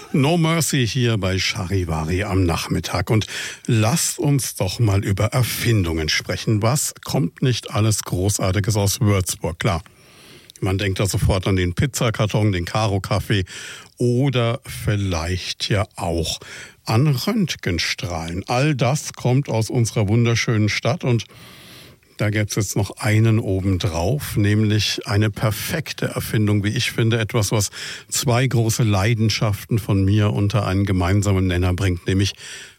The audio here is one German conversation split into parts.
No Mercy hier bei Charivari am Nachmittag. Und lasst uns doch mal über Erfindungen sprechen. Was kommt nicht alles Großartiges aus Würzburg? Klar, man denkt da sofort an den Pizzakarton, den Karo-Kaffee oder vielleicht ja auch an Röntgenstrahlen. All das kommt aus unserer wunderschönen Stadt und da gäbe es jetzt noch einen obendrauf, nämlich eine perfekte Erfindung, wie ich finde. Etwas, was zwei große Leidenschaften von mir unter einen gemeinsamen Nenner bringt, nämlich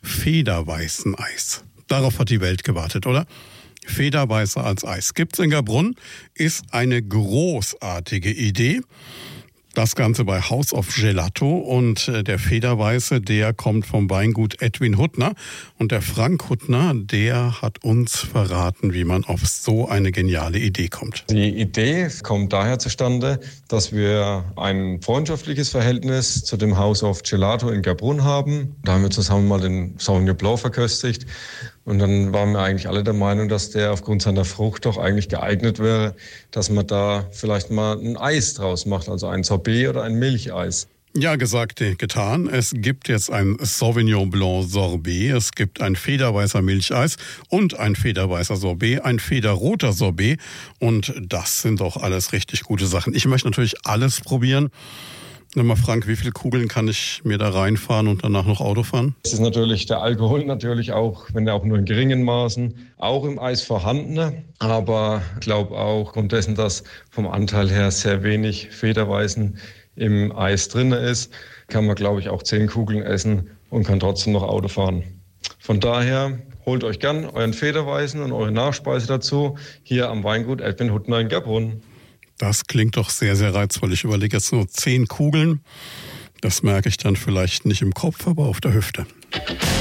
Federweißeneis. Darauf hat die Welt gewartet, oder? Federweiße als Eis. Gibt's in Gabrunn, ist eine großartige Idee. Das Ganze bei House of Gelato und der Federweiße, der kommt vom Weingut Edwin Huttner. Und der Frank Huttner, der hat uns verraten, wie man auf so eine geniale Idee kommt. Die Idee kommt daher zustande, dass wir ein freundschaftliches Verhältnis zu dem House of Gelato in Gabrunn haben. Da haben wir zusammen mal den Sauvignon Blanc verköstigt. Und dann waren wir eigentlich alle der Meinung, dass der aufgrund seiner Frucht doch eigentlich geeignet wäre, dass man da vielleicht mal ein Eis draus macht, also ein Sorbet oder ein Milcheis. Ja, gesagt, getan. Es gibt jetzt ein Sauvignon Blanc Sorbet, es gibt ein federweißer Milcheis und ein federweißer Sorbet, ein federroter Sorbet. Und das sind doch alles richtig gute Sachen. Ich möchte natürlich alles probieren. Sag mal, Frank, wie viele Kugeln kann ich mir da reinfahren und danach noch Auto fahren? Es ist natürlich der Alkohol natürlich auch, wenn er auch nur in geringen Maßen, auch im Eis vorhanden. Aber ich glaube auch aufgrund dessen, dass vom Anteil her sehr wenig Federweißen im Eis drin ist, kann man, glaube ich, auch 10 Kugeln essen und kann trotzdem noch Auto fahren. Von daher holt euch gern euren Federweißen und eure Nachspeise dazu hier am Weingut Edwin Huttner in Gabrunn. Das klingt doch sehr, sehr reizvoll. Ich überlege jetzt nur 10 Kugeln. Das merke ich dann vielleicht nicht im Kopf, aber auf der Hüfte.